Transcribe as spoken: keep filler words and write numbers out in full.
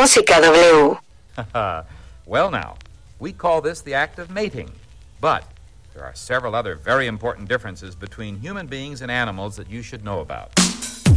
Música W. Well, now, we call this the act of mating. But there are several other very important differences between human beings and animals that you should know about.